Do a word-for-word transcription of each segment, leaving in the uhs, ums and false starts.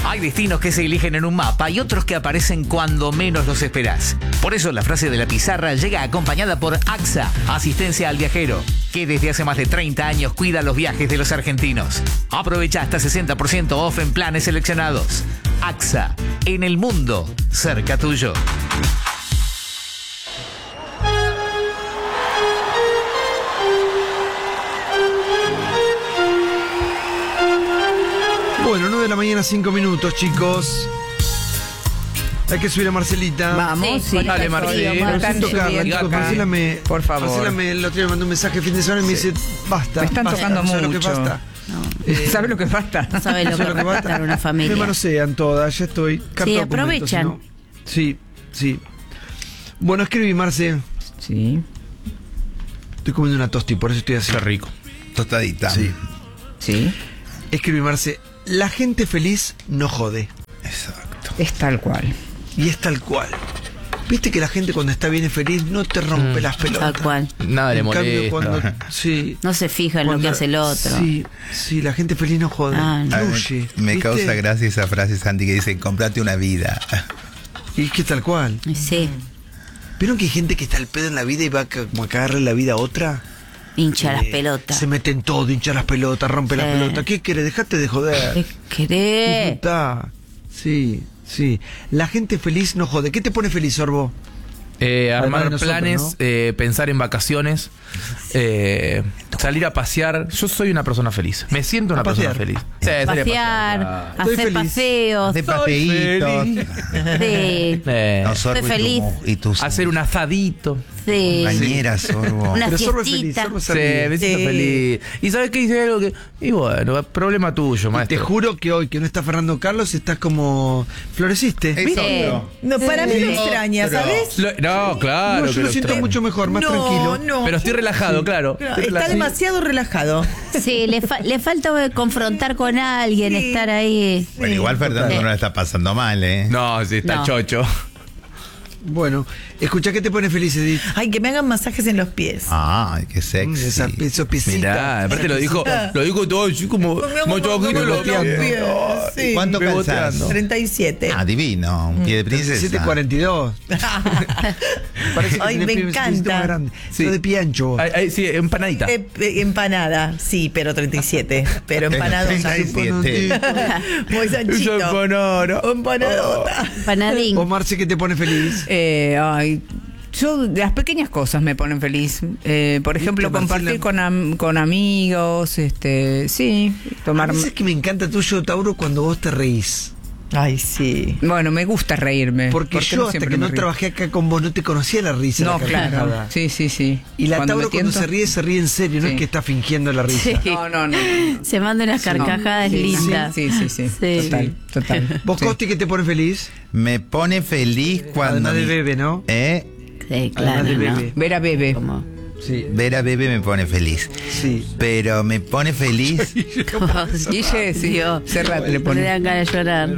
Hay destinos que se eligen en un mapa y otros que aparecen cuando menos los esperás. Por eso la frase de la pizarra llega acompañada por AXA, asistencia al viajero, que desde hace más de treinta años cuida los viajes de los argentinos. Aprovecha hasta sesenta por ciento off en planes seleccionados. AXA, en el mundo, cerca tuyo. Bueno, nueve de la mañana, cinco minutos, chicos. Hay que subir a Marcelita. Vamos, sí. Dale, Marcela. Necesito tocarla, chicos. Marcela me, por favor. Marcela me, el otro día me mandó un mensaje el fin de semana y me Sí. dice, basta. Me están basta, tocando ¿sabes mucho. lo que basta? No. Eh, ¿Sabe lo que falta? No sabe lo ¿sabes que va a estar una Me familia. manosean todas, ya estoy. Carta Sí, documento, aprovechan. si no. Sí, sí. Bueno, escribí, Marce. Sí. Estoy comiendo una tosti, por eso estoy así. Qué rico. Tostadita. Sí. Sí. Escribí, Marce. La gente feliz no jode. Exacto. Es tal cual. Y es tal cual. Viste que la gente cuando está bien y feliz no te rompe Mm. las pelotas. Tal cual. Nada le En cambio, molesta. cuando, sí, No se fija en lo cuando- que hace el otro. Sí, sí, la gente feliz no jode. Ah, no. A ver, Fluye, me ¿viste? causa gracia esa frase, Santi, que dice, comprate una vida. Y es que tal cual. Sí, ¿Vieron que hay gente que está al pedo en la vida y va a ca- como a cagarle la vida a otra? hincha las Eh, pelotas. Se mete en todo, hincha las pelotas, rompe las Sí. pelotas. ¿Qué querés? Dejate de joder. ¿Qué querés? Disfrutá. Sí, sí. La gente feliz no jode. ¿Qué te pone feliz, Sorbo? Eh, Además armar de nosotros, planes, ¿no? eh, pensar en vacaciones, eh, salir a pasear. Yo soy una persona feliz. Me siento una A persona pasear. feliz. Sí, salir a Pasear, pasear. Estoy hacer feliz. paseos. De papeitos. Sí, Eh, No, Sorbo, Estoy y tu feliz. mu- Y tus hacer un asadito. sí. compañeras, Sorbo. Una Pero Sorbo es feliz. fiestita. Sorbo se Sí, ríe. me siento Sí. feliz. ¿Y sabes qué? Hice algo que... Y bueno, problema tuyo, Y maestro. te juro que hoy que no está Fernando Carlos estás como floreciste. Es ¿Viste? otro. No, para mí Sí. me extraña, Pero- ¿sabes? Lo- no, claro. No, yo que lo lo siento tra- mucho mejor, más no, tranquilo. no. Pero estoy relajado, claro. Claro, Estoy está relajado. demasiado relajado. Sí, le, fa- le falta confrontar con alguien, Sí. estar ahí. Bueno, igual Fernando Sí. no la está pasando mal, ¿eh? No, sí, está No. chocho. Bueno, escucha, ¿qué te pone feliz, Edith? Ay, que me hagan masajes en los pies. Ay, qué Mm, sexy. esa- esos piecitos. Mirá, aparte lo dijo, lo dijo todo así como... Me hago como todo masajes en los beboteando. pies, sí. ¿Cuánto calzás? Beboteando. treinta y siete. Ah, divino. Un pie de princesa. siete cuarenta y dos. Parece que Ay, tenés me pie- piecito encanta. más grande. Sí. Sos de pie ancho vos. Ay, ay, sí, empanadita. Eh, eh, empanada, sí, pero treinta y siete. Pero empanadota. treinta y siete. Muy sanchito. Esa empanada. Empanadota. Panadín. ¿Vos, Marce, qué te pone feliz? Eh, ay, yo, las pequeñas cosas me ponen feliz. Eh, por ejemplo, ¿Viste, compartir Marcela? con, am- con amigos, este, sí, tomar. A veces que me encanta tuyo, Tauro, cuando vos te reís. Ay, sí. Bueno, me gusta reírme. Porque, yo, hasta siempre que me no río? trabajé acá con vos, no te conocía la risa. No, la claro. carcajada. Sí, sí, sí. Y la Cuando Tauro me cuando tiento- se ríe, se ríe en serio, no Sí. es que está fingiendo la risa. Sí. No, no, no. Se manda unas carcajadas Sí, lindas. Sí, sí, sí. Sí. Total, total. ¿Vos, Sí. Costi, qué te pone feliz? Me pone feliz cuando... Además de mi- Bebe, ¿no? ¿Eh? Sí, claro. Además de ¿no? Bebe. Ver a Bebe. Como, Sí. Ver a Bebe me pone feliz. Sí. Pero me pone feliz... Guille, sí. Dios. Cerrate, le me pone. dan ganas de llorar.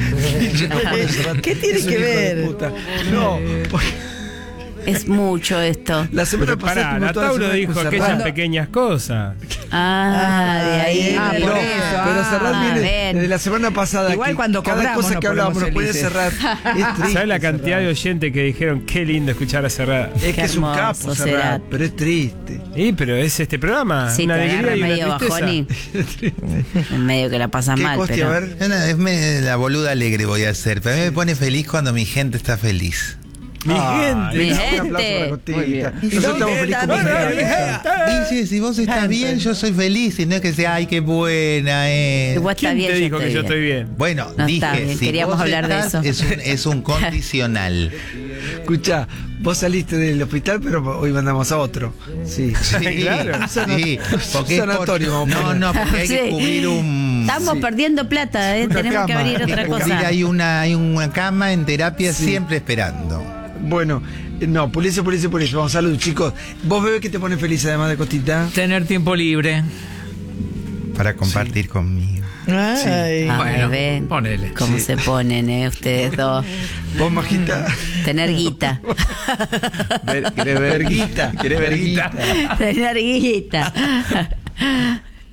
¿Qué tiene Es un que hijo de ver? puta. No, porque Es mucho esto. la semana Pero pasada. pará, estuvimos la toda la Tauro semana dijo con aquellas Serrat. pequeñas cosas. Ah, de ahí. Ah, No, por eso. pero Serrat Ah, viene ven. desde la semana pasada. Igual que cuando cada cobramos cosa nos que hablábamos nos ponemos puede felices. cerrar. Es triste, ¿Sabes la cantidad de Serrat. oyentes que dijeron qué lindo escuchar a Serrat? Es que Qué es un hermoso, capo, Serrat, Serrat. pero es triste. Y pero es este programa, Sí, una te alegría agarra y una medio tristeza. bajoní. En medio que la pasa ¿Qué, mal, Costi? pero. A ver. No, no, es me- la boluda alegre voy a hacer. Pero a mí me pone feliz cuando mi gente está feliz. Mi Ah, gente. Mi Un gente. aplauso para Costita. Muy bien. Nosotros estamos felices con vos. Dice, si vos estás bien, yo soy feliz. Y no es que sea, ay, qué buena es. Igual está ¿Quién bien. te yo dijo que yo bien. estoy bien? Bueno, No dije, está bien, si queríamos vos hablar de estás, eso. Es un, es un condicional. Escucha, vos saliste del hospital, pero hoy mandamos a otro. Sí. Sí, Claro. sí, porque es por- Sanatorio, vamos a no, poner. no, porque hay que Sí. cubrir un... Estamos Sí. perdiendo plata, ¿eh? Una Tenemos que cama. abrir otra hay que cubrir, cosa. hay una, hay una cama en terapia Sí. siempre esperando. Bueno, eh, no, pulice, pulice, pulice. Vamos, salud, chicos. ¿Vos, Bebé, qué te pone feliz además de Costita? Tener tiempo libre. Para compartir conmigo. Ay. Ah, Bueno, ven ponele. cómo Sí. se ponen, ¿eh? Ustedes dos. Vos, Majita. Tener guita. Ver- ¿Querés ver Verguita. ¿Querés ver Verguita. guita? Tener guita.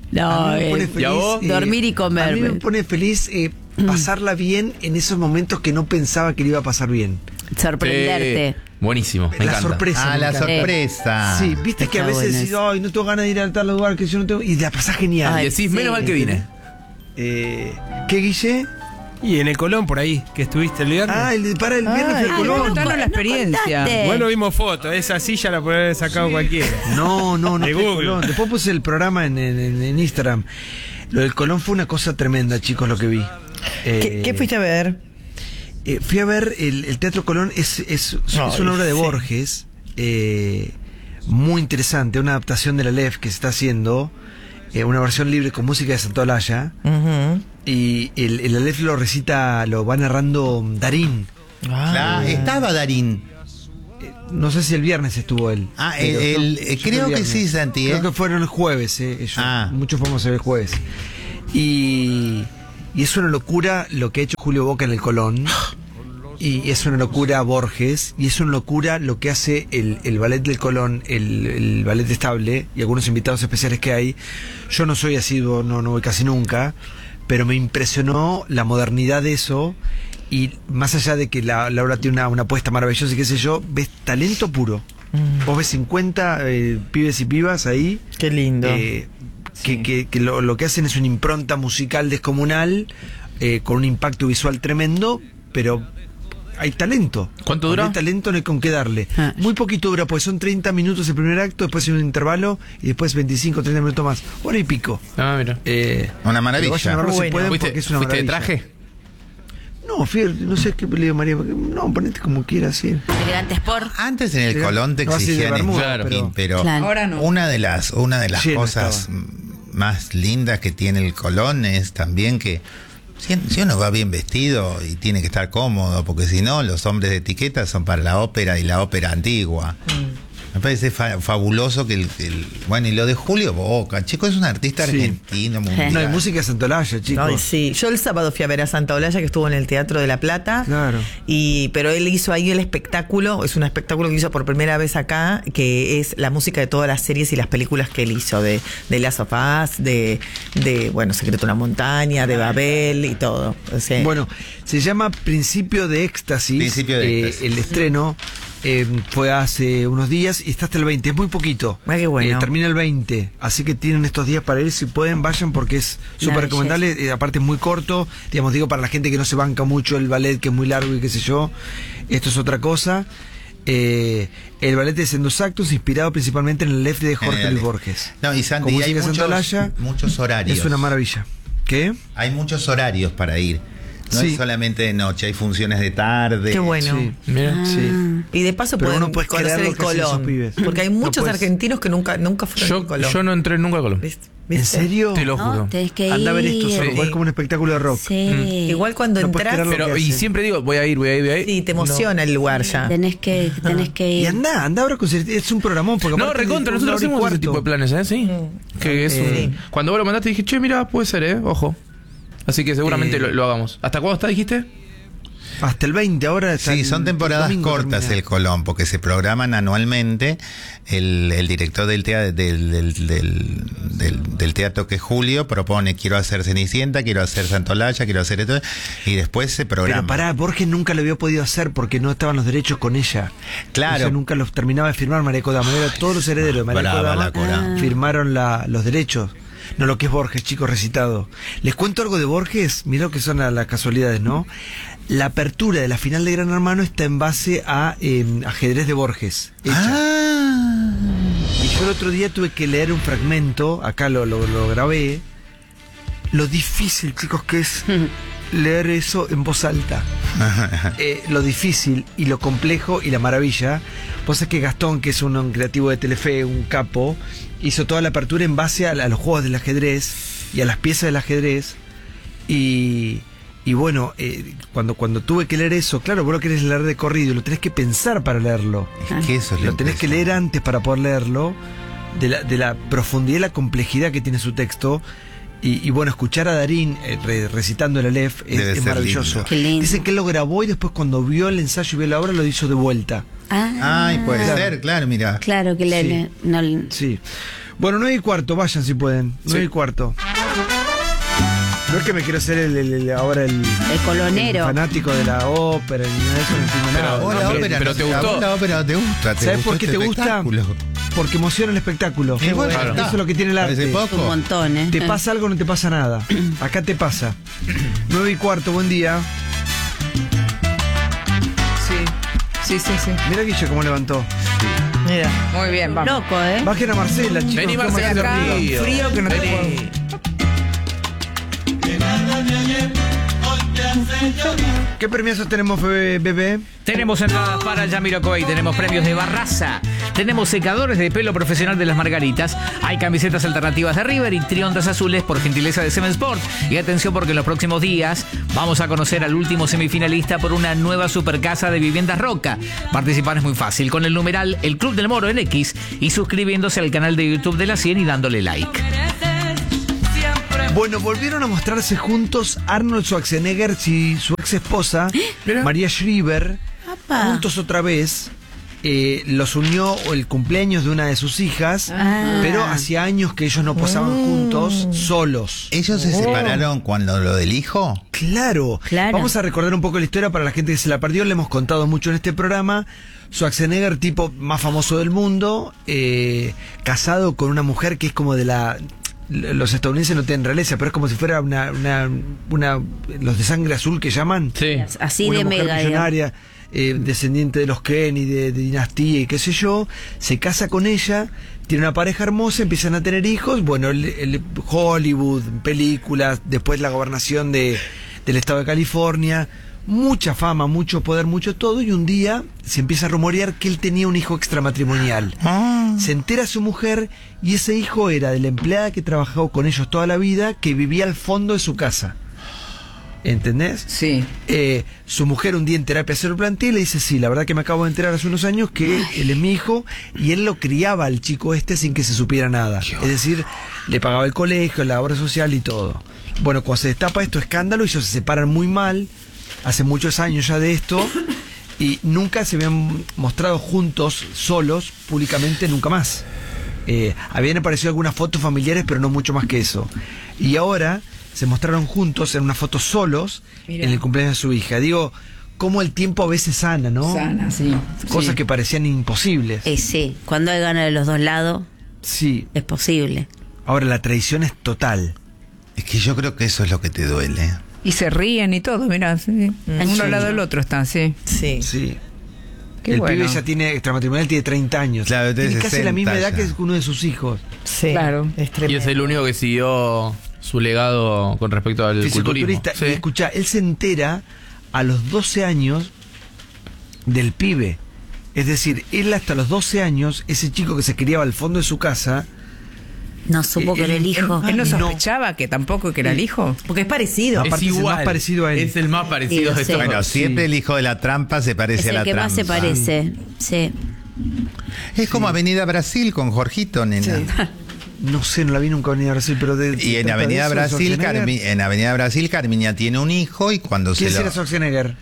No, A mí me pone eh, feliz, ¿y a vos? eh, dormir y comer. A mí me pone feliz eh, pasarla bien en esos momentos que no pensaba que le iba a pasar bien. sorprenderte. Eh, buenísimo, me la encanta. sorpresa. Ah, me la encanta. sorpresa. Sí, viste que a Está veces bueno decís, eso. ay, no tengo ganas de ir a tal lugar que yo no tengo. Y la pasás genial. Y Ay, decís, sí. menos mal que vine. Eh, ¿Qué, Guille? Y en el Colón, por ahí, que estuviste el viernes. Ah, el, para el viernes Ay, del ay, Colón. no, contanos la no experiencia. contaste. Bueno, vimos fotos. Esa silla la puede haber sacado cualquiera. No, no, no. De fue el Google. Colón. Después puse el programa en, en- en Instagram. Lo del Colón fue una cosa tremenda, chicos, lo que vi. ¿Qué, Eh, qué fuiste a ver? eh, fui a ver el, el Teatro Colón, es, es, Ay, es una obra de sí. Borges, eh, muy interesante, una adaptación de la L E F que se está haciendo, eh, una versión libre con música de Santolaya, Ujú. y el, el Aleph lo recita, lo va narrando Darín. Ah, estaba Darín. No sé si el viernes estuvo él. Ah, pero el- yo- el- yo creo fui el que viernes. sí, Santi, ¿eh? Creo que fueron el jueves, eh, ellos. Ah. Muchos fuimos el jueves. Y, y es una locura lo que ha hecho Julio Boca en el Colón. Y es una locura Borges. Y es una locura lo que hace el, el ballet del Colón, el, el ballet estable y algunos invitados especiales que hay. Yo no soy asiduo, no, no voy casi nunca. Pero me impresionó la modernidad de eso. Y más allá de que la, la obra tiene una, una apuesta maravillosa y qué sé yo, ves talento puro. Vos ves cincuenta eh, pibes y pibas ahí. Qué lindo. eh, que, que, que lo, lo que hacen es una impronta musical descomunal, eh, con un impacto visual tremendo, pero hay talento. ¿Cuánto Cuando dura? hay talento no hay con qué darle. Ah. Muy poquito dura, pues son treinta minutos el primer acto, después hay un intervalo y después veinticinco, treinta minutos más. Hora y pico. Ah, mira. Eh, Una maravilla. pero vayan a verlo si Bueno. pueden, ¿Fuiste, porque es una fuiste de maravilla. traje? No, fui, no sé qué le digo María. No, ponete como quieras, sí. Elegante Sport. Antes en el Pero Colón te no así de exigían bermuda, estar, pero- pero, Claro. Ahora no. una de las una de las Lleno cosas estaba. m- más lindas que tiene el Colón es también que si, si uno va bien vestido y tiene que estar cómodo, porque si no los hombres de etiqueta son para la ópera y la ópera antigua. Me parece fa- fabuloso que el, el- bueno, y lo de Julio Boca, chico, es un artista Sí. argentino mundial. No, hay música de Santolaya, chicos. Ay, sí. Yo el sábado fui a ver a Santa Olalla, que estuvo en el Teatro de La Plata. Claro. Y, pero él hizo ahí el espectáculo, es un espectáculo que hizo por primera vez acá, que es la música de todas las series y las películas que él hizo, de, de Last of Us, de, de, bueno, Secreto de una Montaña, de Babel y todo. O sea, Bueno, se llama Principio de Éxtasis. Principio de eh, Éxtasis. el estreno eh, fue hace unos días y está hasta el veinte. Es muy poquito. Ah, qué bueno. Eh, termina el veinte. Así que tienen estos días para ir. Si pueden, vayan porque es súper Una recomendable. Eh, aparte es muy corto. Digamos, digo, para la gente que no se banca mucho el ballet, que es muy largo y qué sé yo. Esto es otra cosa. Eh, el ballet es en dos actos, inspirado principalmente en el L E F de Jorge General. Luis Borges. No, y Santi, Con hay música de muchos, Santolaya, muchos horarios. es una maravilla. ¿Qué? Hay muchos horarios para ir. No Sí. es solamente de noche, hay funciones de tarde. qué bueno. Sí. Mira. Sí. Y de paso Pero pueden uno puede conocer creer lo el que hacen esos Colón. pibes. Porque hay No muchos puedes. argentinos que nunca, nunca fueron Yo, al Colón. yo no entré nunca al Colón. ¿Viste? ¿En ¿Viste? serio? Te lo juro. No, tenés que ir. Anda a ver esto solo, Sí. porque es como un espectáculo de rock. Sí. Igual cuando No puedes entras, creerlo. Pero, que y hacen. siempre digo, voy a ir, voy a ir, voy a ir. sí, te emociona el lugar ya. Tenés que, tenés que Y ir. anda, anda ahora con certeza. Es un programón. Porque No, aparte recontra, es nosotros una hora y hacemos ese cuarto. tipo de planes, ¿eh? Sí. Que es Eh, un- Cuando vos lo mandaste dije, che, mira, puede ser, ¿eh? Ojo. Así que seguramente Eh, lo, lo hagamos. ¿Hasta cuándo está, dijiste? Hasta el veinte ahora. está Sí, el- son el temporadas domingo cortas termina. el Colón, porque se programan anualmente. El, el director del teatro, del, del, del, del- del teatro, que es Julio, propone, quiero hacer Cenicienta, quiero hacer Santolaya, quiero hacer esto, y después se programa. Pero pará, Borges nunca lo había podido hacer porque no estaban los derechos con ella. Claro. Ella nunca los terminaba de firmar María Kodama. Era todos los herederos de María Brava Kodama la Kodama. firmaron la, los derechos. No lo que es Borges, chicos, recitado. Les cuento algo de Borges. Mirá lo que son las, las casualidades, ¿no? La apertura de la final de Gran Hermano está en base a eh, ajedrez de Borges. Hecha. Ah. Y yo el otro día tuve que leer un fragmento, acá lo, lo, lo grabé. Lo difícil, chicos, que es leer eso en voz alta. Eh, lo difícil y lo complejo y la maravilla. Vos sabés que Gastón, que es un, un creativo de Telefe, un capo, hizo toda la apertura en base a, la- a los juegos del ajedrez y a las piezas del ajedrez. Y, y bueno, eh, cuando, cuando tuve que leer eso, claro, vos lo querés leer de corrido, lo tenés que pensar para leerlo. Es que eso es Lo tenés que leer antes para poder leerlo, de la, de la profundidad y la complejidad que tiene su texto. Y, y bueno, escuchar a Darín eh, re- recitando el Aleph es, Debe es ser maravilloso. lindo. Qué lindo. Dicen que él lo grabó y después cuando vio el ensayo y vio la obra lo hizo de vuelta. Ah, Ay, puede Claro. ser, claro, mira. claro que le, Sí. le- no, le- Sí. Bueno, nueve y cuarto, vayan si pueden. Nueve Sí. y cuarto. No es que me quiero ser el, el- el- ahora el, El colonero. el fanático de la ópera ni nada de eso, no entiendo Pero nada. Vos la no, ópera pero no te a gustó. vos la ópera no te gusta. te ¿Sabes gustó por qué este te gusta? espectáculo. Porque emociona el espectáculo. Y bueno, Claro. está. Eso es lo que tiene el Parece arte. poco. Un montón, ¿eh? Te pasa algo, no te pasa nada. Acá te pasa. Nueve y cuarto, buen día. Sí, sí, sí, sí. Mira Guille cómo levantó. Mira. Muy bien, vamos. Loco, ¿eh? Bajen a Marcela, chicos. Vení, que Marcela, Marcela acá. arriba. Frío que no te Vení. puedo. ¿Qué premiazos tenemos, bebé? bebé? Tenemos entradas para Jamiroquai, tenemos premios de Barraza, tenemos secadores de pelo profesional de las Margaritas, hay camisetas alternativas de River y triondas azules por gentileza de Seven Sport. Y atención porque en los próximos días vamos a conocer al último semifinalista por una nueva supercasa de viviendas Roca. Participar es muy fácil con el numeral El Club del Moro en X y suscribiéndose al canal de YouTube de la cien y dándole like. Bueno, volvieron a mostrarse juntos Arnold Schwarzenegger y su ex esposa, María Shriver, Apa. juntos otra vez. Eh, los unió el cumpleaños de una de sus hijas, Ah. pero hacía años que ellos no posaban juntos, solos. ¿Ellos se separaron cuando lo del hijo? Claro. Claro. Vamos a recordar un poco la historia para la gente que se la perdió. Le hemos contado mucho en este programa. Schwarzenegger, tipo más famoso del mundo, eh, casado con una mujer que es como de la... Los estadounidenses no tienen realeza, pero es como si fuera una... una, una los de sangre azul que llaman. Sí. Así Una de mujer mega, millonaria, eh, descendiente de los Kennedy, de, de dinastía y qué sé yo, se casa con ella, tiene una pareja hermosa, empiezan a tener hijos, bueno, el, el Hollywood, películas, después la gobernación de, del estado de California, mucha fama, mucho poder, mucho todo, y un día se empieza a rumorear que él tenía un hijo extramatrimonial. Se entera su mujer y ese hijo era de la empleada que trabajó con ellos toda la vida, que vivía al fondo de su casa. ¿Entendés? Sí. Eh, su mujer un día en terapia se lo plantea y le dice, sí, la verdad que me acabo de enterar hace unos años que él es mi hijo, y él lo criaba al chico este sin que se supiera nada. Es decir, le pagaba el colegio, la obra social y todo. Bueno, cuando se destapa esto escándalo, ellos se separan muy mal, hace muchos años ya de esto, y nunca se habían mostrado juntos, solos, públicamente, nunca más. Eh, habían aparecido algunas fotos familiares, pero no mucho más que eso. Y ahora se mostraron juntos en una foto solos, Mirá. en el cumpleaños de su hija. Digo, cómo el tiempo a veces sana, ¿no? Sana, sí. Cosas Sí. que parecían imposibles. Eh, sí, cuando hay ganas de los dos lados, Sí. es posible. Ahora la traición es total. Es que yo creo que eso es lo que te duele. Y se ríen y todo, mira, sí. Uno Sí. al lado del otro están, sí. Sí. Sí. Qué el bueno. pibe ya tiene extramatrimonial, tiene treinta años. Claro, tiene tiene casi la sesenta misma edad ya. que uno de sus hijos. Sí. Claro. Es Y tremendo. es el único que siguió su legado con respecto al culturismo. Fisiculturista. Sí. Y escucha, él se entera a los doce años del pibe. Es decir, él hasta los doce años, ese chico que se criaba al fondo de su casa, No supo que era el hijo. Él no No. sospechaba que tampoco que era el hijo. Porque es parecido. Aparte es es el igual. más parecido a él. Es el más parecido Sí, de sí. todos. Bueno, siempre el hijo de la trampa se parece Es a el la que trampa. más se parece. Sí. Es como Avenida Brasil con Jorgito, nena. no sé, no la vi nunca en Avenida Brasil, pero de... Y en trata de Avenida eso, Brasil, Schwarzenegger. Carmi- en Avenida Brasil, Carmiña tiene un hijo y cuando se ¿Quién lo... era Schwarzenegger?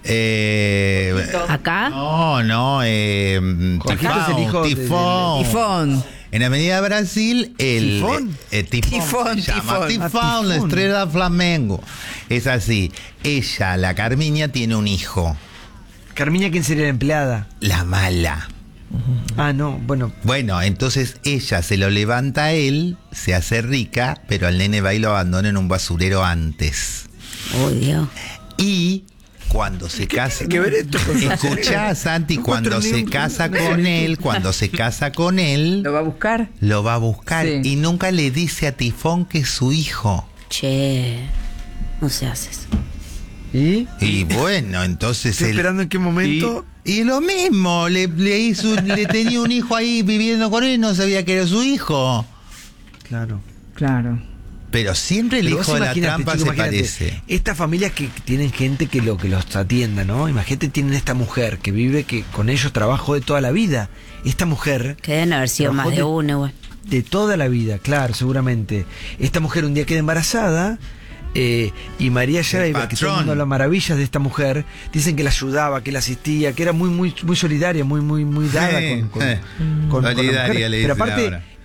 Eh, Acá. no, no, eh, Jorgito es el hijo de- Tifón. Tifón. En Avenida Brasil, el ¿Tifón? eh, Tifón, Tifón, se llama Tifón. Tifón, Ah, la Tifón. estrella Flamengo. Es así. Ella, la Carmiña, tiene un hijo. Carmiña, ¿quién sería la empleada? La mala. Ah, no, bueno, Bueno, entonces ella se lo levanta a él, se hace rica, pero al nene va y lo abandona en un basurero antes. Oh, Dios. Y cuando se casa... que ver esto con Escuchá, Santi, No cuando encuentro se ni un- casa no con sé. él, cuando se casa con él, ¿Lo va a buscar? lo va a buscar. Sí. Y nunca le dice a Tifón que es su hijo. Che. No se hace eso. ¿y? Y bueno, entonces Estoy él... esperando en qué momento... Y lo mismo, le, le hizo, le tenía un hijo ahí viviendo con él y no sabía que era su hijo. Claro. Claro. Pero siempre el Pero hijo vos de la imagínate, trampa chico, se imagínate, parece. Estas familias que tienen gente que lo que los atienda, ¿no? Imagínate, tienen esta mujer que vive, que con ellos trabajó de toda la vida. Esta mujer Que deben haber sido Trabajó más de de- uno, güey. de toda la vida, claro, seguramente. Esta mujer un día queda embarazada. Eh, y María Shriver, que todo el patrón. mundo habla maravillas de esta mujer, dicen que la ayudaba, que la asistía, que era muy muy muy solidaria, muy muy muy dada Sí, con, con, eh. con- con la Solidaria, mujer. le Pero dicen aparte ahora.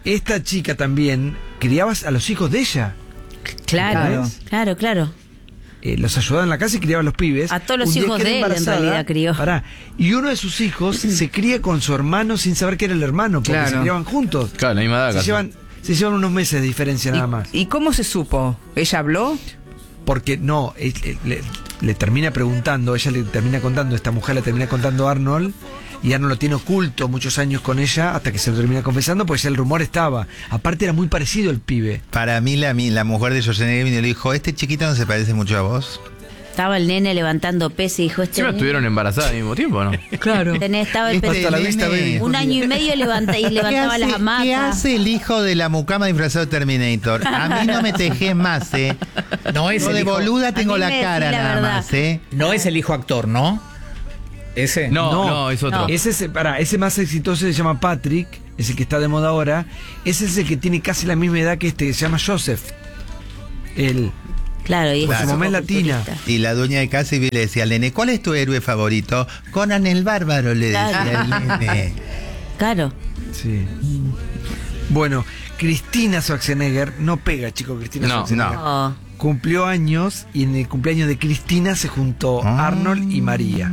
esta chica también criaba a los hijos de ella. Claro, ¿Ves? claro, claro. Eh, los ayudaba en la casa y criaba a los pibes. A todos los Un día hijos queda de él, en embarazada, realidad, crió. pará, y uno de sus hijos se cría con su hermano sin saber que era el hermano, porque Claro. se criaban juntos. Claro, la misma edad. Se casi. llevan, se llevan unos meses de diferencia nada más. ¿Y cómo se supo? ¿Ella habló? Porque no, eh, eh, le, le termina preguntando, ella le termina contando, esta mujer le termina contando a Arnold, y Arnold lo tiene oculto muchos años con ella hasta que se lo termina confesando, pues ya el rumor estaba. Aparte era muy parecido el pibe. Para mí, la, mi- la mujer de Schwarzenegger vino y le dijo, ¿este chiquito no se parece mucho a vos? Estaba el nene levantando peso y dijo, este Encima nene- estuvieron embarazadas al mismo tiempo, ¿no? Claro. tenés- estaba el Este pe- Hasta la vista, nene- baby. un año y medio levanta, y levantaba ¿Qué las hace, hamacas. ¿Qué hace el hijo de la mucama disfrazado de Terminator? A mí no me tejes más, ¿eh? No es Yo el de hijo, boluda tengo mí la me decís cara la nada verdad. más, ¿eh? no es el hijo actor, ¿no? Ese. No, no, No. es otro. No. Ese, es- pará, ese más exitoso se llama Patrick, es el que está de moda ahora. Ese es el que tiene casi la misma edad que este, que se llama Joseph. El, Claro, y es Pues su mamá es latina. culturista. Y la dueña de casa y le decía al nene, ¿cuál es tu héroe favorito? Conan el Bárbaro, le decía Claro. el nene. Claro. sí. Bueno, Cristina Schwarzenegger no pega, chico, Cristina No, Schwarzenegger. Oh. Cumplió años y en el cumpleaños de Cristina se juntó Ah. Arnold y María.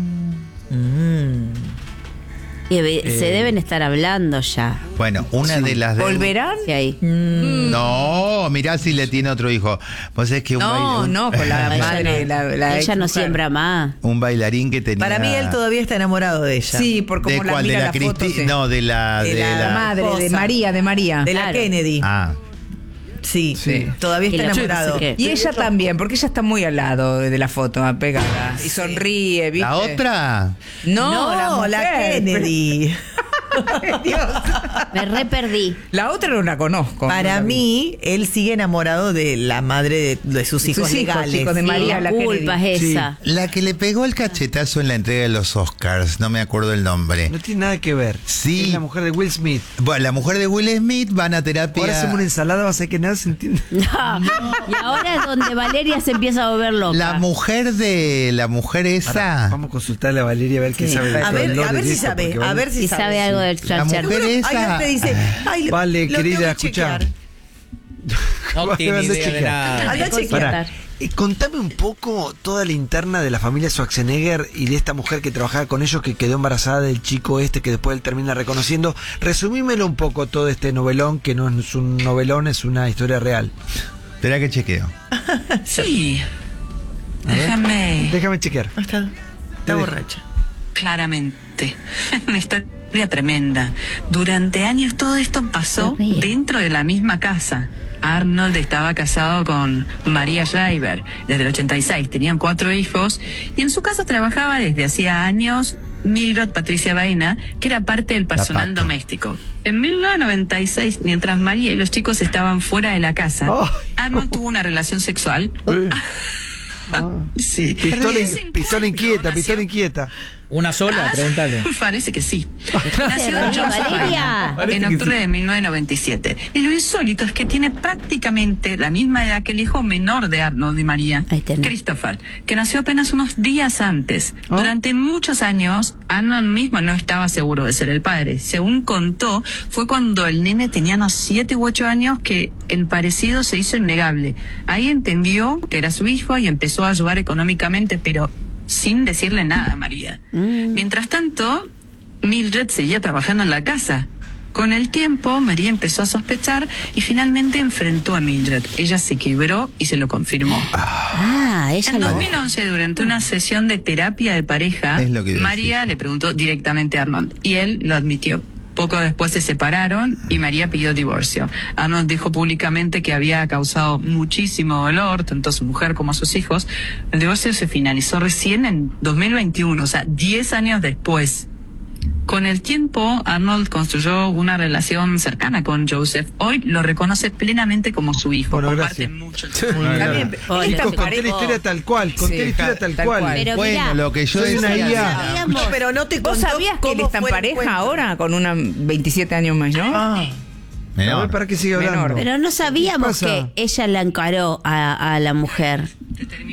Y ve- se Eh. deben estar hablando ya. Bueno, una de las... de- ¿Volverán? Sí, ahí. No, mirá si le tiene otro hijo. Vos sabés que un, No, baile- un- no, con la Ella madre, no, la, la ella no exmujer. siembra más. un bailarín que tenía... Para mí él todavía está enamorado de ella. Sí, por ¿De cómo la cuál? ¿De mira la la foto, Cristi? sí. No, de la... De De la La la... madre, de esposa. María, de María. De la Claro. Kennedy. Ah, Sí, Sí. todavía Y está la- enamorado. Sí. Y ella también, porque ella está muy al lado de la foto, pegada. Y sonríe, ¿viste? ¿la otra? No, No, la, mujer. la Kennedy. Dios. Me re perdí. La otra no la conozco. Para No la vi. mí, él sigue enamorado de la madre de, de sus hijos Sus hijos, legales. chicos, de Sí, María, la la culpa Kennedy. es Sí. esa. La que le pegó el cachetazo en la entrega de los Oscars, no me acuerdo el nombre. No tiene nada que ver. Sí. Es la mujer de Will Smith. Bueno, la mujer de Will Smith van a terapia... Ahora hacemos una ensalada, vas a ver que nada se entiende. No. Y ahora es donde Valeria se empieza a volver loca. La mujer de... La mujer esa... Vamos a consultarle a Valeria a ver qué Sí. sabe de A todo ver, el lore a ver de si esto, sabe, porque a Vale- ver si Si sabe algo del La chancher. mujer Ay, esa... te dice, ay, lo- Vale, lo tengo querida, que escuchá. chequear. No Vale, tiene anda a idea de chequear. nada. Anda a chequear. Pará, eh, contame un poco toda la interna de la familia Schwarzenegger y de esta mujer que trabajaba con ellos, que quedó embarazada del chico este que después él termina reconociendo. Resumímelo un poco todo este novelón, que no es un novelón, es una historia real. Espera que chequeo. Sí. A ver. Déjame. Déjame chequear. Ah, Está, está borracha. Claramente. Una historia tremenda. Durante años todo esto pasó Qué bien. dentro de la misma casa. Arnold estaba casado con María Schreiber desde el ochenta y seis. Tenían cuatro hijos y en su casa trabajaba desde hacía años Mildred Patricia Baena, que era parte del personal Pato. doméstico. En mil novecientos noventa y seis, mientras María y los chicos estaban fuera de la casa, Ay. Arnold tuvo una relación sexual. Sí. Pistola, Ese in- pistola encuentro inquieta, nació- pistola inquieta. Una sola, pregúntale. Parece que sí. Valeria. Nació Joseph Valeria. Baena en octubre de mil novecientos noventa y siete. Y lo insólito es que tiene prácticamente la misma edad que el hijo menor de Arnold y María, Ahí tenés. Christopher, que nació apenas unos días antes. Durante muchos años, Arnold mismo no estaba seguro de ser el padre. Según contó, fue cuando el nene tenía unos siete u ocho años que el parecido se hizo innegable. Ahí entendió que era su hijo y empezó a ayudar económicamente, pero sin decirle nada a María. Mientras tanto, Mildred seguía trabajando en la casa. Con el tiempo, María empezó a sospechar y finalmente enfrentó a Mildred. Ella se quebró y se lo confirmó. Ah, ella En lo... dos mil once, durante una sesión de terapia de pareja, Es lo que iba a María decir. le preguntó directamente a Arnold y él lo admitió. Poco después se separaron y María pidió divorcio. Arnold dijo públicamente que había causado muchísimo dolor, tanto a su mujer como a sus hijos. El divorcio se finalizó recién en dos mil veintiuno, o sea, diez años después. Con el tiempo, Arnold construyó una relación cercana con Joseph. Hoy lo reconoce plenamente como su hijo. Bueno, Comparten gracias. mucho. Está bien, Hola, esta Chicos, conté pareja- la historia tal cual, conté Sí, la historia tal, tal cual. cual. Pero Bueno, mirá, lo que yo soy una decía... I A. sabíamos. Pero no te ¿Vos contó sabías que él cómo está en fue el pareja encuentro. ahora con una veintisiete años mayor? A Menor. ver, para qué sigue hablando. Menor. Pero no sabíamos ¿Qué pasa? que ella la encaró a, a la mujer. Te termino de contar.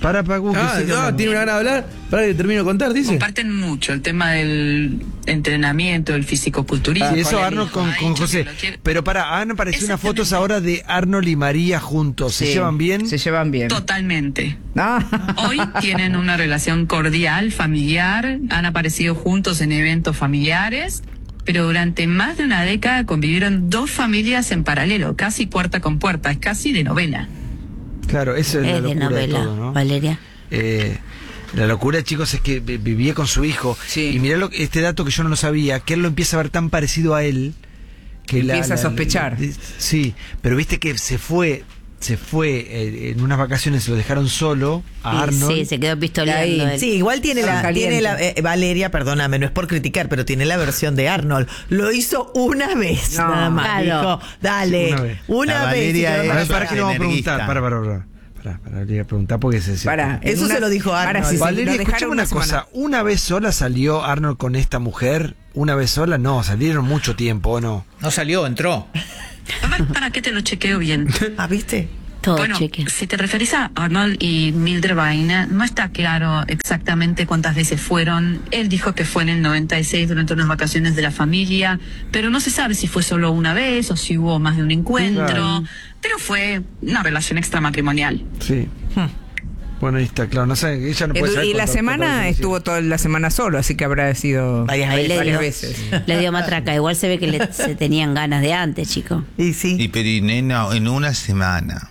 Para, para, Gus, Ah, que sigue no, hablando. tiene una gana de hablar. Para que termino de contar, dice. Comparten mucho el tema del entrenamiento, el fisicoculturismo. Sí, eso Con el Arnold hijo. con, Ha con dicho José. que lo quiere- Pero para, han aparecido unas fotos Exactamente. ahora de Arnold y María juntos. ¿Se Sí, llevan bien? Se llevan bien. Totalmente. Ah. Hoy tienen una relación cordial, familiar, han aparecido juntos en eventos familiares, pero durante más de una década convivieron dos familias en paralelo, casi puerta con puerta, es casi de novela. Claro, eso es, la Es de locura de novela, todo, ¿no? Valeria. Eh, la locura, chicos, es que vi- vivía con su hijo. Sí. Y mirá lo, este dato que yo no lo sabía, que él lo empieza a ver tan parecido a él. Que Empieza a sospechar. la- sí, pero viste que se fue, se fue eh, en unas vacaciones, lo dejaron solo a Sí, Arnold. sí, se quedó pistoleando. Ahí. él. Sí, igual tiene Ah, la, caliente. tiene la eh, Valeria, perdóname, no es por criticar, pero tiene la versión de Arnold. Lo hizo una vez, No, nada más. claro. Dijo, dale, Una vez. una La vez. Valeria y quedó es- A ver, más para allá. que le vamos a preguntar. Energuista. Para, para, para. Para, para, le voy a preguntar porque se. se- Para, en Eso una- se lo dijo para, Arnold. si se- Valeria, lo dejaron escuchame una semana. cosa. ¿Una vez sola salió Arnold con esta mujer? ¿Una vez sola? No, salieron mucho tiempo, ¿o no? No salió, entró. A ver, ¿para qué te lo chequeo bien? Ah, ¿viste? Todo Bueno, cheque. si te referís a Arnold y Mildred Vaina, no está claro exactamente cuántas veces fueron. Él dijo que fue en el noventa y seis durante unas vacaciones de la familia, pero no se sabe si fue solo una vez o si hubo más de un encuentro. Claro. Pero fue una relación extramatrimonial. Sí. Bueno, ahí está, claro. No sé, ella no puede Edu- saber y la cuánto- semana cuánto- estuvo toda la semana solo, así que habrá sido Varias Ahí veces. le varias dio, veces. le dio matraca. Igual se ve que le, se tenían ganas de antes, chico. Y sí, Y pero y nena, en una semana.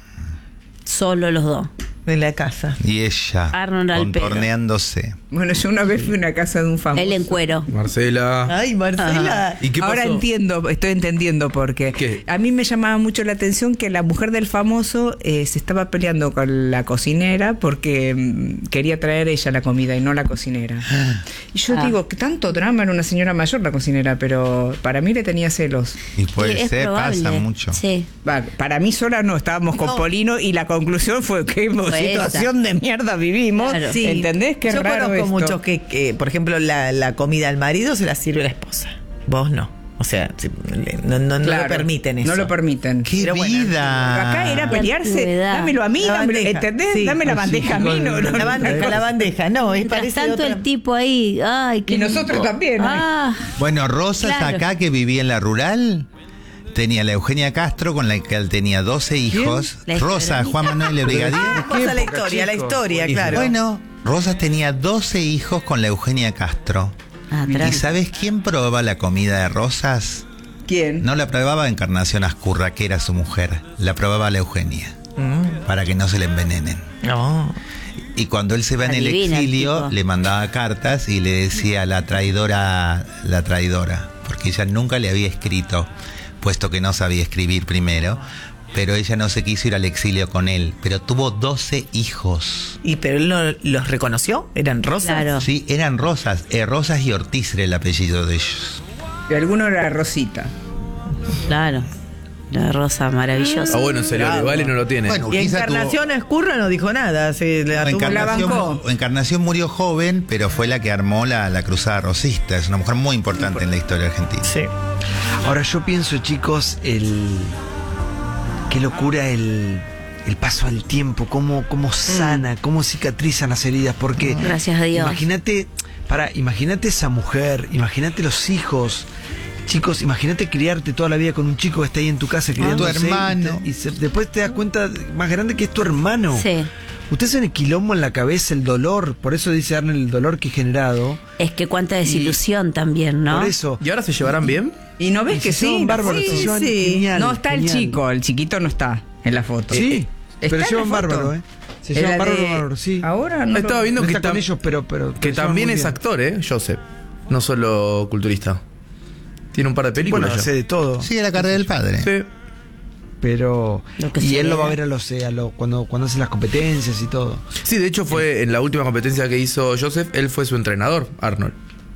Solo los dos. en la casa. Y ella Arnold al pelo. contorneándose. Bueno, yo una vez fui a una casa de un famoso. Él en cuero. Marcela. Ay, Marcela. ¿Y qué pasó? Ahora entiendo, estoy entendiendo por qué. ¿Qué? A mí me llamaba mucho la atención que la mujer del famoso eh, se estaba peleando con la cocinera porque mm, quería traer ella la comida y no la cocinera. Y yo Ah. digo, que tanto drama en una señora mayor la cocinera, pero para mí le tenía celos. Y puede Sí, es ser, probable. pasa mucho. Sí. Va, para mí sola no, estábamos con No. Polino y la conclusión fue que Fue situación de mierda vivimos. Claro. Sí. ¿Entendés? Qué Yo raro conozco esto. muchos que, que, por ejemplo, la, la comida al marido se la sirve la esposa. Vos no. O sea, si- no, no, no Claro, lo permiten eso. No lo permiten. ¡Qué Pero bueno, vida! Acá era pelearse, antigüedad. dámelo a mí, La dámelo, bandeja. ¿entendés? Sí. Dame la Ah, sí, bandeja a mí, sí, no, no, La no, bandeja, no. la bandeja. No, es Mientras parece tanto otra- el tipo ahí, ay, qué Y nosotros también, ¿eh? Ah, Bueno, Rosas Claro. acá que vivía en la rural, tenía la Eugenia Castro con la que él tenía doce hijos. La Rosa, historia. Juan Manuel de Brigadier. Cosa la época, historia, la chicos? historia, claro. Bueno, Rosas tenía doce hijos con la Eugenia Castro. ah, ¿Y tranqui. sabes quién probaba la comida de Rosas? ¿Quién? No la probaba Encarnación Ascurra, que era su mujer. La probaba la Eugenia, para que no se le envenenen. No. Y cuando él se va en el Adivina el exilio, tipo. le mandaba cartas y le decía la traidora, la traidora, porque ella nunca le había escrito, puesto que no sabía escribir primero, pero ella no se quiso ir al exilio con él, pero tuvo doce hijos. ¿Y pero él no los reconoció? ¿Eran rosas? Claro. Sí, eran Rosas, eh, Rosas y Ortiz era el apellido de ellos. Y alguno era Rosita. Claro. La rosa maravillosa. Ah, bueno, se lo Bravo. vale, no lo tiene. Bueno, Y Urquiza Encarnación Escurra no dijo nada. Se la tuvo- tuvo- Encarnación, la bancó. Encarnación murió joven, pero fue la que armó la, la cruzada rosista. Es una mujer muy importante en la historia argentina. Sí. Ahora yo pienso, chicos, el qué locura el, el paso al tiempo, cómo, cómo sana, cómo cicatrizan las heridas, porque Gracias a Dios. imagínate, para, imagínate esa mujer, imagínate los hijos. Chicos, imagínate criarte toda la vida con un chico que está ahí en tu casa criándose, tu hermano. y, te- y se- después te das cuenta más grande que es tu hermano. Sí. Ustedes saben el quilombo en la cabeza, el dolor, por eso dice Arnold el dolor que he generado. Es que cuánta desilusión también, ¿no? Por eso. ¿Y ahora se llevarán bien? ¿Y no ves Y que se llevan sí? bárbaro, Sí, se llevan sí. genial, No está el genial. chico, el chiquito no está en la foto. Sí, Eh, pero está en llevan la foto. bárbaro, ¿eh? Se En llevan la bárbaro, de- bárbaro, sí. Ahora no. Estaba lo- viendo No que, está con tam- ellos, pero, pero que pero se llevan también muy es bien. actor, ¿eh? Joseph. No solo culturista. Tiene un par de películas Bueno, ya. hace de todo. Sigue la carrera del padre. Sí. Pero. Lo que Y se él lo le va a da. ver a los, eh, a los cuando, cuando hace las competencias y todo. Sí, de hecho fue en la última competencia que hizo Joseph, él fue su entrenador, Arnold.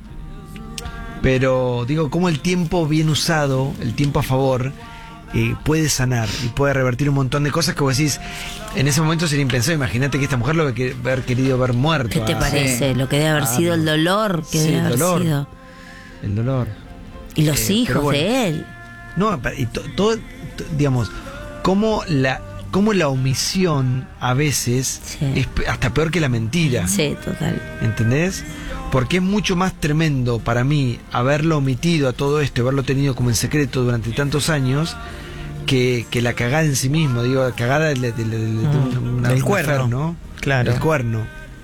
Pero digo, cómo el tiempo bien usado, el tiempo a favor, eh, puede sanar y puede revertir un montón de cosas que vos decís, en ese momento sería impensado. Imagínate que esta mujer lo que haber querido ver muerto. ¿Qué te a- parece? Lo que debe haber Ah, sido el no. dolor que Sí, debe el haber dolor. sido. El dolor. Y los Eh, pero hijos bueno. de él. No, pa- y to- todo, to- digamos, cómo la, cómo la omisión a veces Sí. es pe- hasta peor que la mentira. Sí, total. ¿Entendés? Porque es mucho más tremendo para mí haberlo omitido a todo esto, haberlo tenido como en secreto durante tantos años, que, que la cagada en sí mismo, digo, la cagada de, de- de- de- de Mm, una- del una cuerno. fer, ¿no? Claro. El cuerno.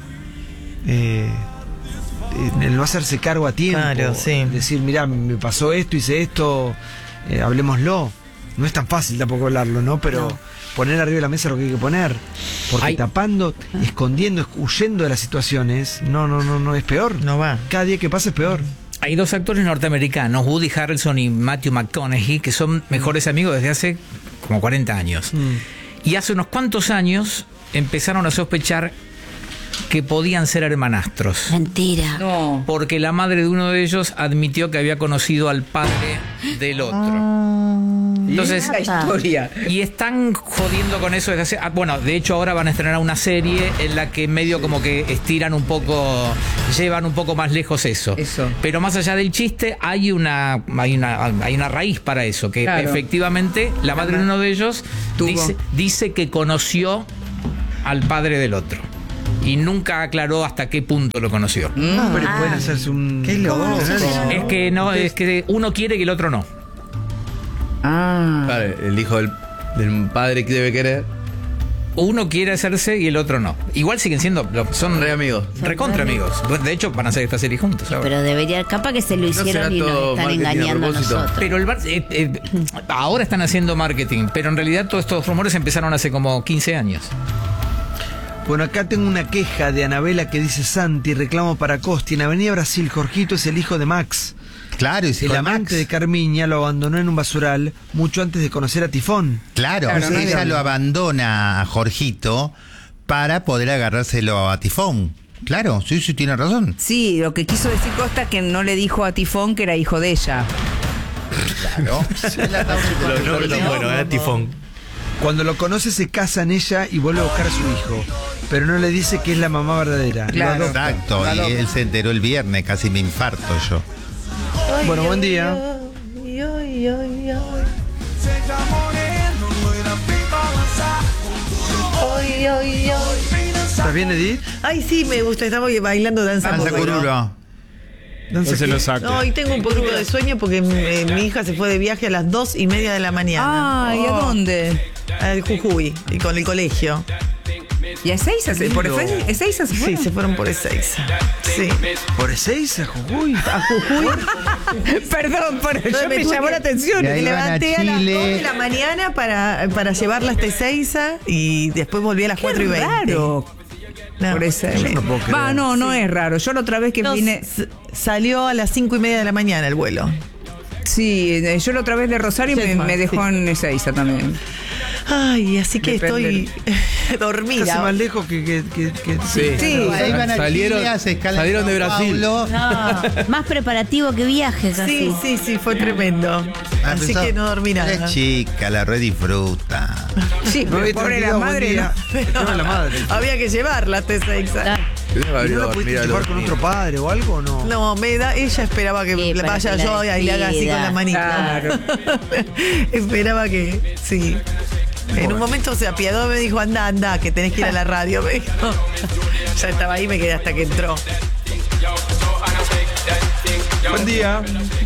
Eh, eh, el no hacerse cargo a tiempo. Claro, sí. Decir, mira, me pasó esto, hice esto, eh, hablemoslo. No es tan fácil tampoco hablarlo, ¿no? Pero No. poner arriba de la mesa lo que hay que poner. Porque Ay. tapando, escondiendo, huyendo de las situaciones, no, no, no, no, es peor. No va. Cada día que pasa es peor. Hay dos actores norteamericanos, Woody Harrelson y Matthew McConaughey, que son mejores amigos desde hace como cuarenta años. Y hace unos cuantos años empezaron a sospechar que podían ser hermanastros. Mentira. No. Porque la madre de uno de ellos admitió que había conocido al padre del otro. Entonces, La historia. y están jodiendo con eso desde hace... ah, Bueno, de hecho ahora van a estrenar una serie en la que medio como que estiran un poco, llevan un poco más lejos eso. Eso. Pero más allá del chiste, hay una, hay una, hay una raíz para eso, que Claro. efectivamente la madre de uno de ellos Tuvo. dice, dice que conoció al padre del otro. Y nunca aclaró hasta qué punto lo conoció. Ah, pero pueden hacerse un. Qué loco. ¿Cómo no sé? Es que no, es que uno quiere que el otro no. Ah. Claro, el hijo del, del padre que debe querer. Uno quiere hacerse y el otro no. Igual siguen siendo, son Re amigos. recontra amigos. De hecho, van a hacer esta serie juntos ahora. Pero debería, capaz que se lo hicieron será y nos todo están marketing a engañando a propósito. nosotros. Pero el bar- eh, eh, ahora están haciendo marketing, pero en realidad todos estos rumores empezaron hace como quince años. Bueno, acá tengo una queja de Anabela que dice: Santi, reclamo para Costi. En Avenida Brasil, Jorgito es el hijo de Max. Claro, y si El con amante Max, de Carmiña lo abandonó en un basural mucho antes de conocer a Tifón. Claro, Claro, no ella hay- lo abandona a Jorgito para poder agarrárselo a Tifón. Claro, sí, sí, tiene razón. Sí, lo que quiso decir Costa es que no le dijo a Tifón que era hijo de ella. Claro. Bueno, era Tifón. Cuando lo conoce se casa en ella y vuelve a buscar a su hijo, pero no le dice que es la mamá verdadera. Lo Claro. adopta. Exacto, y él se enteró el viernes, casi me infarto yo. Bueno, buen día. ¿Estás bien, Edith? Ay, sí, me gusta. Estamos bailando danza Danza cururo. cururo. Danza se que- lo saco. No, hoy tengo un poquito de sueño porque eh, mi hija se fue de viaje a las dos y media de la mañana. Ah, ¿y a dónde? Al Jujuy y con el colegio. ¿Y a Ezeiza? se- ¿Por Efe- Ezeiza se Sí, fueron? se fueron por Ezeiza. Sí. ¿Por Ezeiza, Jujuy? A Jujuy. Perdón, por Entonces yo me tuve llamó que- la atención. Y ahí Me van a levanté a, las Chile. dos de la mañana para, para llevarla hasta Ezeiza y después volví a las cuatro y Qué veinte. raro. No. Por ese- Yo no puedo creer. Va, no, no es raro. Yo la otra vez que No, vine. s- salió a las cinco y media de la mañana el vuelo. Sí, eh, yo la otra vez de Rosario me, Jetman, me dejó sí. en Ezeiza también. Ay, así que Depende. estoy dormida. Casi más lejos que... que, que, que- Sí. Sí. Ahí van a Salieron- Chile, hace escala en salieron de Sao Brasil. Paulo. No, más preparativo que viaje casi. Sí, sí, sí, fue tremendo. Ah, Así pensó, que no dormí nada. Es chica, la red disfruta. Sí, Me pero voy pobre la tranquilo, buen madre. día. ¿no? Estaba la madre. Había que llevarla hasta Ezeiza. Claro. Debe ¿Y haber no ido la a pudiste dormir a llevar los con niños. otro padre o algo o no? No, me da, ella esperaba que Sí, le para vaya que la yo y le haga así con la despida. manita. Claro. Esperaba que, sí. En un momento se apiadó, me dijo, anda, anda, que tenés que ir a la radio. Me dijo. Ya estaba ahí, me quedé hasta que entró. Buen día.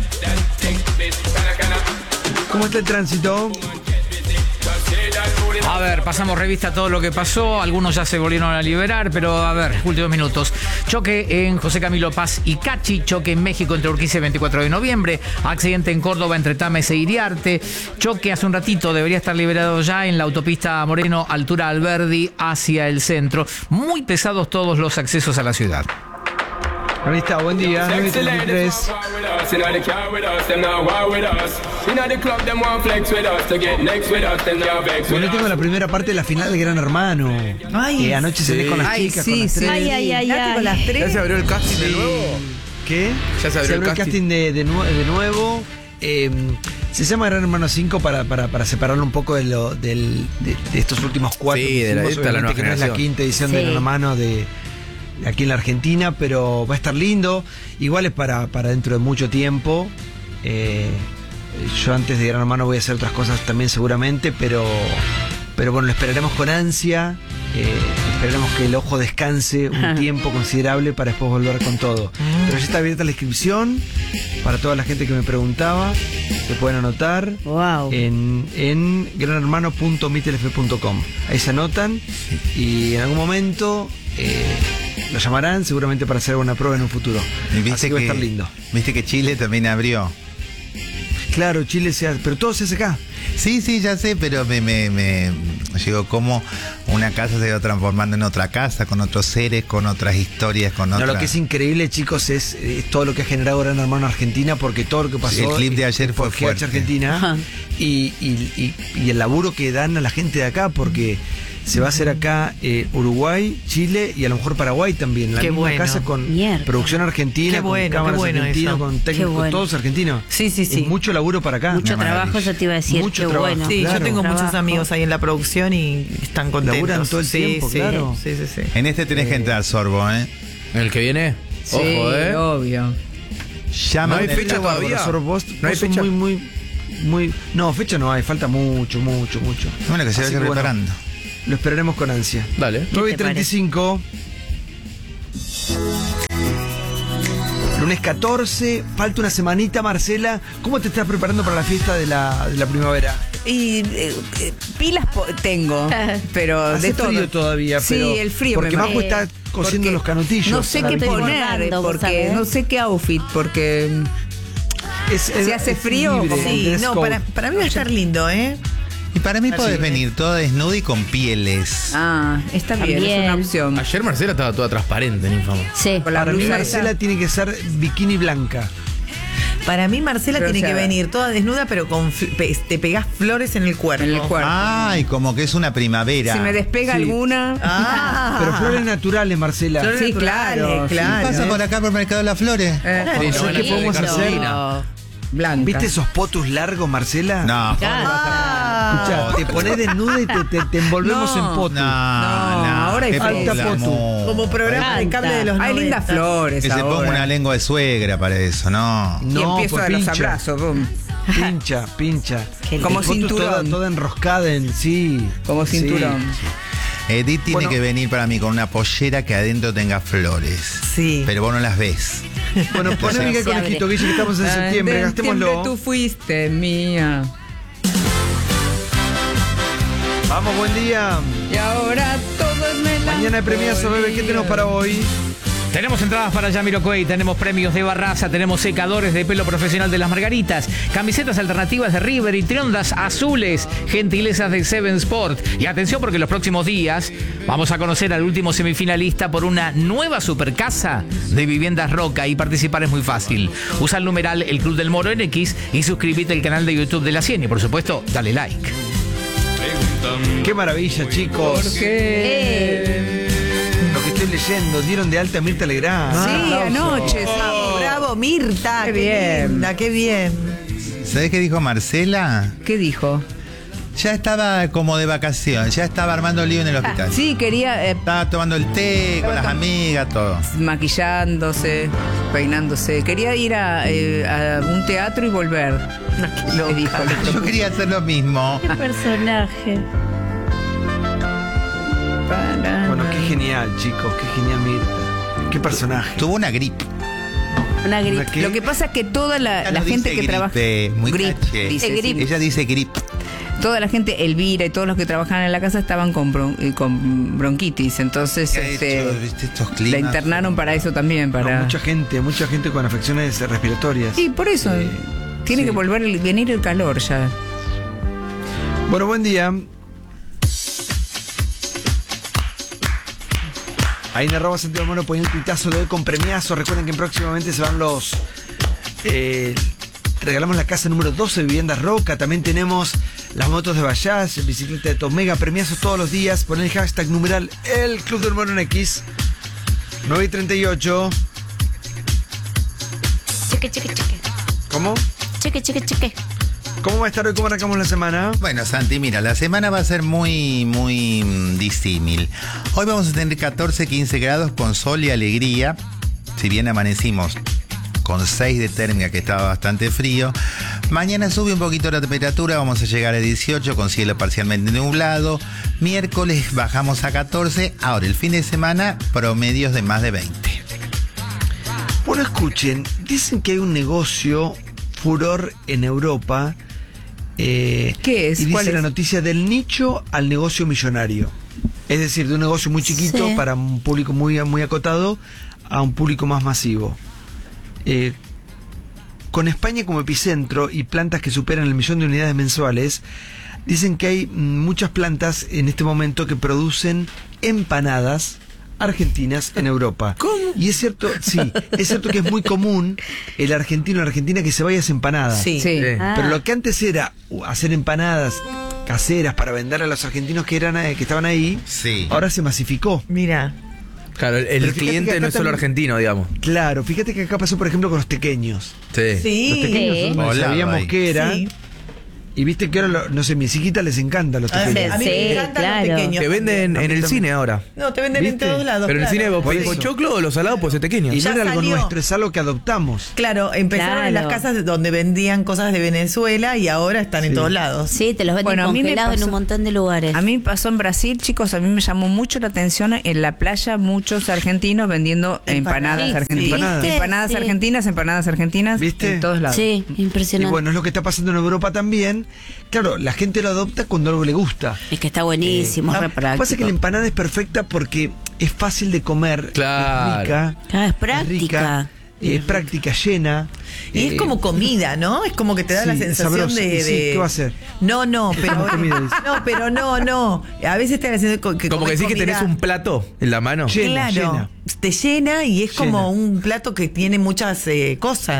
¿Cómo está el tránsito? A ver, pasamos revista a todo lo que pasó. Algunos ya se volvieron a liberar, pero a ver, últimos minutos. Choque en José Camilo Paz y Cachi. Choque en México entre Urquiza y veinticuatro de noviembre. Accidente en Córdoba entre Tames e Iriarte. Choque hace un ratito, debería estar liberado ya en la autopista Moreno, altura Alberdi, hacia el centro. Muy pesados todos los accesos a la ciudad. Ahí está, buen día. nueve y treinta y tres. Bueno, tengo la primera parte de la final de Gran Hermano. Ay, que anoche se sí. ve con las Ay, chicas, sí, con las sí. tres. Ay, ay, ay, Mirate ay. con las ¿Ya tres. se abrió el casting de Sí. nuevo? ¿Qué? Ya se abrió el el casting. casting de, de, nue- de nuevo. Eh, se llama Gran Hermano cinco para, para, para separarlo un poco de, lo, del, de, de estos últimos cuatro. Sí, que de la- hicimos, esta es la obviamente nueva que no es la generación. quinta edición de Sí. Gran Hermano de aquí en la Argentina, pero va a estar lindo. Igual es para, para dentro de mucho tiempo. Eh, yo antes de Gran Hermano voy a hacer otras cosas también seguramente, pero Pero bueno, lo esperaremos con ansia. Eh, esperaremos que el ojo descanse un tiempo considerable para después volver con todo. Pero ya está abierta la inscripción para toda la gente que me preguntaba. Se pueden anotar Wow. en, en gran hermano punto mitelefe punto com. Ahí se anotan y en algún momento eh, lo llamarán seguramente para hacer una prueba en un futuro. Y viste Así que va a estar lindo. Viste que Chile también abrió. Claro, Chile se hace, pero todo se hace acá. Sí, sí, ya sé, pero me, me, me llegó como una casa se va transformando en otra casa, con otros seres, con otras historias, con No, otras... lo que es increíble, chicos, es, es todo lo que ha generado Gran Hermano Argentina, porque todo lo que pasó... Sí, el clip de ayer es fue por G H fuerte. Argentina y, y, y, y el laburo que dan a la gente de acá, porque se va a hacer acá eh, Uruguay, Chile y a lo mejor Paraguay también. La Qué misma bueno. casa con Mierda. producción argentina, Qué bueno, con cámaras qué bueno argentinas, eso. con técnicos, Qué bueno. todos argentinos. Sí, sí, sí. Es mucho laburo para acá. Mucho Una trabajo, maravilla. yo te iba a decir. Mucho Qué trabajo. bueno. Sí, Claro. yo tengo muchos Trabajo. amigos ahí en la producción y están contentos. Laburan todo el sí, tiempo, sí, claro. Sí, sí, sí. En este tenés que entrar, Sorbo, ¿eh? ¿El que viene? Sí, Ojo, ¿eh? obvio. Llama No hay en el- fecha todavía. Nosotros vos, No hay vos sos fecha. muy, muy, muy... No, fecha no hay, falta mucho, mucho, mucho. Bueno, que se Así vaya que bueno, preparando. Lo esperaremos con ansia. Dale. nueve y treinta y cinco. Lunes catorce, falta una semanita, Marcela. ¿Cómo te estás preparando para la fiesta de la, de la primavera? Y eh, eh, pilas po- tengo, pero Hace de todo. frío todavía, Sí, pero el frío porque me Majo mata. está cosiendo Porque los canutillos. No sé a la qué bikini. poner, bordando, vos porque sabés. no sé qué outfit, porque Es- es- Si hace es frío, libre, como- el Sí, dress no, code. para, para mí va a estar lindo, ¿eh? Y para mí podés sí. venir toda desnuda y con pieles. ah, está bien, es También. una opción. Ayer Marcela estaba toda transparente en Infamo. Sí. Con la Para mí blusa Marcela esa. tiene que ser bikini blanca. Para mí Marcela Pero, tiene o sea, que venir toda desnuda, pero con fl- pe- te pegás flores en el cuerpo. En el cuerpo. Ay, como que es una primavera. Si me despega Sí. alguna. Ah, Pero flores naturales, Marcela. Flores Sí, naturales, claro, ¿Qué claro. pasa por acá por el Mercado de las Flores? eh, Sí, ¿Sabes no, qué no, podemos no, hacer? no. blanca. ¿Viste esos potus largos, Marcela? No, Ah. Escuchá, te pones desnuda y te, te- te envolvemos No. en potu. no, No, no. ahora hay qué falta glamour. Como programa de cable de los Hay noventa. lindas flores Que se ahora. ponga una lengua de suegra para eso, no. Y No, empiezo pues a los pincha. abrazos, boom. Pincha, pincha. Qué El Como potu cinturón. Toda, toda enroscada en sí. Como Sí. cinturón. Edith tiene Bueno. que venir para mí con una pollera que adentro tenga flores. Sí. Pero vos no las ves. Bueno, poneme que Se conejito, abre. Guille, que estamos en Ah, septiembre, en gastémoslo. septiembre tú fuiste mía. Vamos, buen día. Y ahora todo es melancolía. Mañana de premiazo, bebé, ¿qué tenemos para hoy? Tenemos entradas para Jamiroquai, tenemos premios de Barraza, tenemos secadores de pelo profesional de las Margaritas, camisetas alternativas de River y triondas azules, gentilezas de Seven Sport. Y atención porque los próximos días vamos a conocer al último semifinalista por una nueva supercasa de Viviendas Roca y participar es muy fácil. Usa el numeral El Club del Moro en X y suscríbete al canal de YouTube de La Cien y por supuesto dale like. Qué maravilla, chicos. ¿Por qué? Lo que estoy leyendo, dieron de alta a Mirta Legrand. Sí, Aplausos. anoche. Bravo, bravo, Mirta. Qué Qué, bien. linda, qué bien. ¿Sabés qué dijo Marcela? ¿Qué dijo? Ya estaba como de vacaciones, ya estaba armando lío en el hospital. Sí, quería eh, Estaba tomando el té con las amigas, todo. maquillándose, peinándose. Quería ir a, eh, a un teatro y volver. Le dijo. Yo quería hacer lo mismo. Qué personaje. Bueno, qué genial, chicos, qué genial Mirta. Qué personaje. Tuvo una gripe. Una gripe. ¿Qué? Lo que pasa es que toda la, Ella la no gente dice que trabaja. gripe, muy Grip, caché. dice, Eh, grip. sí. Ella dice gripe. Toda la gente, Elvira y todos los que trabajaban en la casa estaban con, bron- eh, con bronquitis. Entonces ¿Qué ha este, hecho, viste, estos la climas? internaron para eso también. No, Para... mucha gente, mucha gente con afecciones respiratorias. Sí, por eso. Sí, Tiene sí. que volver el- venir el calor ya. Bueno, buen día. Ahí en arroba Santiago Moro ponen el tuitazo de hoy con premiazo. Recuerden que próximamente se van los... eh, regalamos la casa número doce de Viviendas Roca. También tenemos las motos de Bajaj, bicicleta de Tomega, premiazos todos los días. Ponen el hashtag numeral El Club del Moro en X. nueve y treinta y ocho. Cheque, cheque, cheque. ¿Cómo? Cheque, cheque, cheque. ¿Cómo va a estar hoy? ¿Cómo arrancamos la semana? Bueno, Santi, mira, la semana va a ser muy, muy mm, disímil. Hoy vamos a tener catorce, quince grados con sol y alegría. Si bien amanecimos con seis de térmica, que estaba bastante frío, Mañana sube un poquito la temperatura, vamos a llegar a dieciocho con cielo parcialmente nublado. Miércoles bajamos a catorce. Ahora, el fin de semana, promedios de más de veinte. Bueno, escuchen, dicen que hay un negocio furor en Europa. Eh, ¿Qué es? Y ¿Cuál dice la es? noticia del nicho al negocio millonario. Es decir, de un negocio muy chiquito Sí. para un público muy, muy acotado a un público más masivo. Eh, con España como epicentro y plantas que superan el millón de unidades mensuales, dicen que hay mm, muchas plantas en este momento que producen empanadas argentinas en Europa. ¿Cómo? Y es cierto, sí, es cierto que es muy común el argentino o la argentina que se vaya a hacer empanadas. Sí. Sí. Sí. Ah. Pero lo que antes era uh, hacer empanadas caseras para vender a los argentinos que eran eh, que estaban ahí, Sí. ahora se masificó. Mira. Claro, el, el Pero fíjate que cliente acá no es solo también- argentino, digamos. Claro, fíjate que acá pasó, por ejemplo, con los tequeños. Sí. Sí. Los tequeños Sí. donde Hola, sabíamos ahí. que era. Sí. Y viste que ahora, lo- no sé, mis hijitas les encantan los Ah, tequeños. a mí Sí, me encantan claro. los pequeños. Te venden A mí en el también. cine ahora. No, te venden ¿Viste? en todos lados. Pero en el claro. cine vos por pedís eso. pochoclo o los salados puede ser pequeño. Y Ya no era algo salió. nuestro, es algo que adoptamos. Claro, empezaron en las Claro. casas donde vendían cosas de Venezuela y ahora están en Sí. todos lados. Sí, te los venden Bueno, a mí me congelados en pasó- un montón de lugares. A mí me pasó en Brasil, chicos, a mí me llamó mucho la atención en la playa muchos argentinos vendiendo empanadas Sí, argentinas. empanadas. Empanadas Sí. argentinas, empanadas argentinas, ¿Viste? en todos lados. Sí, Y impresionante. bueno, es lo que está pasando en Europa también. Claro, la gente lo adopta cuando algo le gusta. Es que está buenísimo, es Ah, re lo que pasa es que práctico. la empanada es perfecta porque es fácil de comer, Claro. es rica, Claro, es es práctica. rica, es práctica, llena. Y es eh, como comida, ¿no? Es como que te da sí, la es sensación sabroso. de, Y sí, de- ¿qué va a hacer? No, no, pero Como comida, dice. no, pero no, no. A veces te da la sensación de que Como que comes decís que comida- tenés un plato en la mano. Llena, Claro, llena. te llena y es Llena. como un plato que tiene muchas eh, cosas.